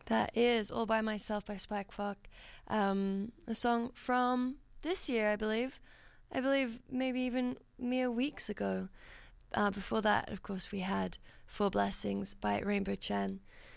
That is All By Myself by Spike Fuck. A song from this year, I believe. I believe maybe even mere weeks ago. Before that, of course, we had Four Blessings by Rainbow Chen.